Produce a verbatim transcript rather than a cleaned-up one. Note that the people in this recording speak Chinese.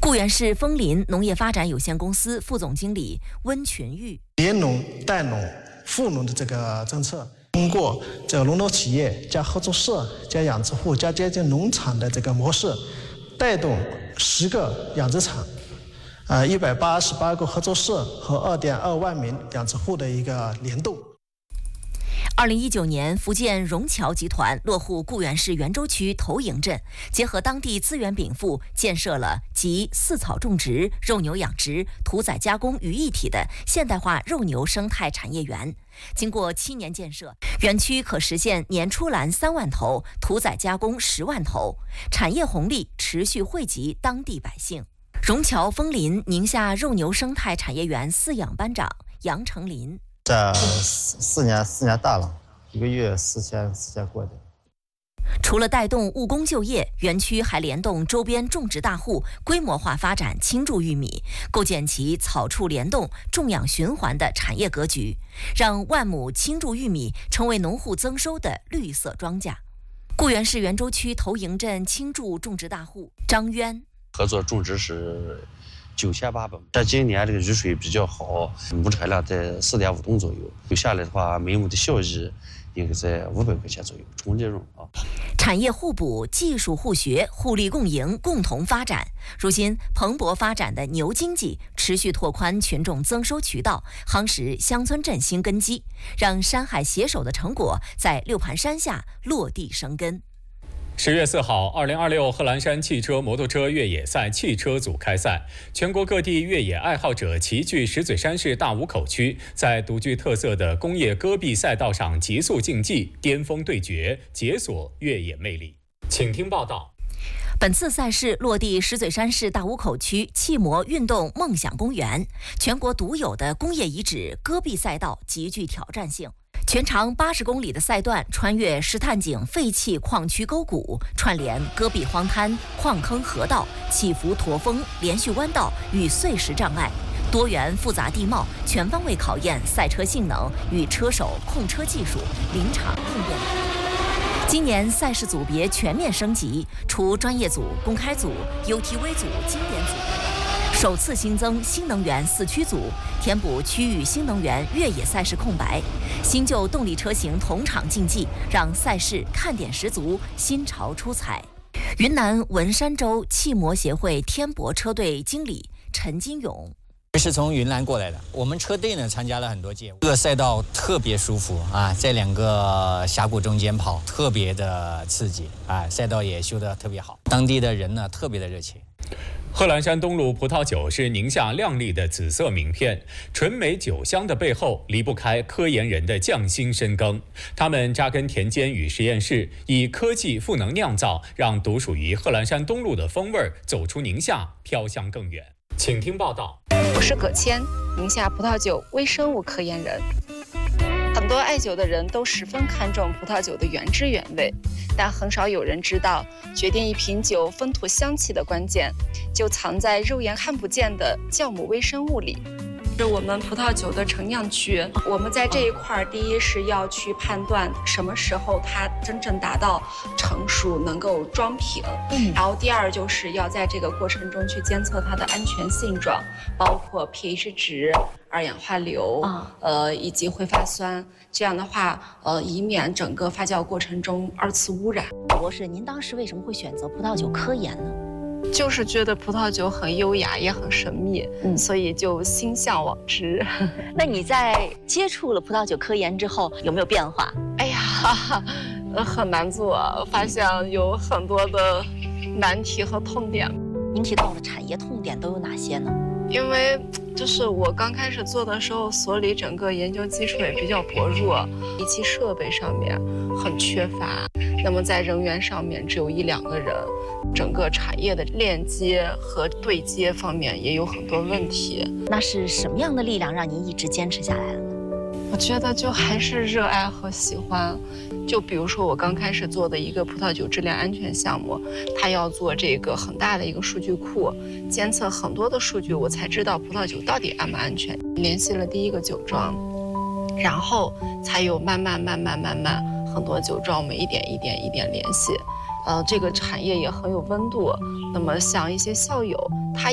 固原市枫林农业发展有限公司副总经理温群玉： 联农、代农、副农的这个政策，通过这个农农企业加合作社加养殖户加接近农场的这个模式，带动十个养殖场，呃，一百八十八个合作社和二点二万名养殖户的一个联动。 二零一九年，福建融侨集团落户固原市元州区头营镇，结合当地资源禀赋，建设了集饲草种植、肉牛养殖、屠宰加工于一体的现代化肉牛生态产业园。经过七年建设，园区可实现年出栏三万头，屠宰加工十万头，产业红利持续惠及当地百姓。融侨枫林宁夏肉牛生态产业园饲养班长杨成林。 这四年四年大了，一个月四千四千过的。 除了带动务工就业，园区还联动周边种植大户，规模化发展青贮玉米，构建起草畜联动、种养循环的产业格局，让万亩青贮玉米成为农户增收的绿色庄稼。固原市元州区头营镇青贮种植大户张渊： 合作种植是九千八百亩，这今年这个雨水比较好，亩产量在四点五吨左右，留下来的话，每亩的效益应该在五百块钱左右，纯利润啊。 产业互补、技术互学、互利共赢、共同发展。如今蓬勃发展的牛经济持续拓宽群众增收渠道，夯实乡村振兴根基，让山海携手的成果在六盘山下落地生根。 十月四号，二零二六贺兰山汽车摩托车越野赛汽车组开赛，全国各地越野爱好者齐聚石嘴山市大武口区，在独具特色的工业戈壁赛道上极速竞技、巅峰对决，解锁越野魅力。请听报道。 本次赛事落地石嘴山市大武口区汽摩运动梦想公园，全国独有的工业遗址戈壁赛道极具挑战性。全长八十公里的赛段穿越石炭井废弃矿区沟谷，串联戈壁荒滩、矿坑河道、起伏驼峰、连续弯道与碎石障碍，多元复杂地貌全方位考验赛车性能与车手控车技术、临场应变能力。今年赛事组别全面升级，除专业组、公开组、U T V 组、经典组外，首次新增新能源四驱组，填补区域新能源越野赛事空白。新旧动力车型同场竞技，让赛事看点十足，新潮出彩。云南文山州汽摩协会天博车队经理陈金勇： 是从云南过来的，我们车队呢参加了很多届，这个赛道特别舒服啊，在两个峡谷中间跑，特别的刺激啊，赛道也修得特别好，当地的人呢特别的热情。 贺兰山东路葡萄酒是宁夏亮丽的紫色名片，纯美酒香的背后离不开科研人的匠心深耕。他们扎根田间与实验室，以科技赋能酿造，让独属于贺兰山东路的风味走出宁夏，飘香更远。请听报道。 我是葛谦，宁夏葡萄酒微生物科研人。很多爱酒的人都十分看重葡萄酒的原汁原味，但很少有人知道，决定一瓶酒风土香气的关键，就藏在肉眼看不见的酵母微生物里。是我们葡萄酒的陈酿区，我们在这一块，第一是要去判断什么时候它真正达到成熟，能够装瓶。嗯，然后第二就是要在这个过程中去监测它的安全性状，包括 pH 值、二氧化硫，啊、呃，以及挥发酸。这样的话，呃，以免整个发酵过程中二次污染。 博士，您当时为什么会选择葡萄酒科研呢？ 就是觉得葡萄酒很优雅，也很神秘，嗯，所以就心向往之。 那你在接触了葡萄酒科研之后，有没有变化？ 哎呀，很难做，发现有很多的难题和痛点。 您提到的产业痛点都有哪些呢？ 因为就是我刚开始做的时候，所里整个研究基础也比较薄弱，仪器设备上面很缺乏，那么在人员上面只有一两个人，整个产业的链接和对接方面也有很多问题。 那是什么样的力量让您一直坚持下来了呢？ 我觉得就还是热爱和喜欢。就比如说我刚开始做的一个葡萄酒质量安全项目，它要做这个很大的一个数据库，监测很多的数据，我才知道葡萄酒到底安不安全。联系了第一个酒庄，然后才有慢慢慢慢慢慢很多酒庄，我们一点一点一点联系。呃，这个产业也很有温度。那么像一些校友，他